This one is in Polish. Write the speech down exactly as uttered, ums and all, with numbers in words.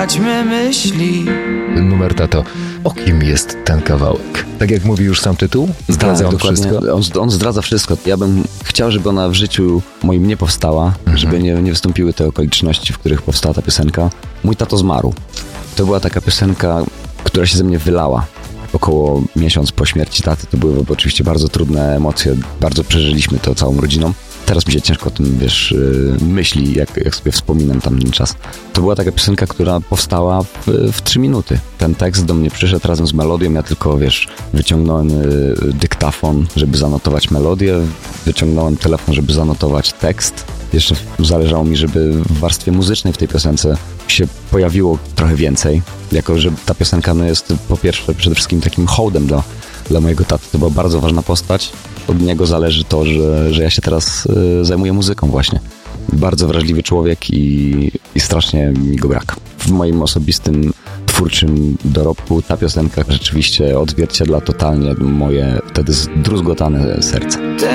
me myśli. Numer tato, o kim jest ten kawałek? Tak jak mówi już sam tytuł? Zdradza tak, on wszystko? On, on zdradza wszystko. Ja bym chciał, żeby ona w życiu moim nie powstała, mhm. żeby nie, nie wystąpiły te okoliczności, w których powstała ta piosenka. Mój tato zmarł. To była taka piosenka, która się ze mnie wylała. Około miesiąc po śmierci taty. To były oczywiście bardzo trudne emocje. Bardzo przeżyliśmy to całą rodziną. Teraz mi się ciężko o tym, wiesz, myśli, jak, jak sobie wspominam tamten czas. To była taka piosenka, która powstała w, w trzy minuty. Ten tekst do mnie przyszedł razem z melodią. Ja tylko, wiesz, wyciągnąłem dyktafon, żeby zanotować melodię. Wyciągnąłem telefon, żeby zanotować tekst. Jeszcze zależało mi, żeby w warstwie muzycznej w tej piosence się pojawiło trochę więcej. Jako, że ta piosenka no, jest po pierwsze przede wszystkim takim hołdem dla, dla mojego taty. To była bardzo ważna postać. Od niego zależy to, że, że ja się teraz y, zajmuję muzyką właśnie. Bardzo wrażliwy człowiek i, i strasznie mi go brak. W moim osobistym, twórczym dorobku ta piosenka rzeczywiście odzwierciedla totalnie moje wtedy zdruzgotane serce.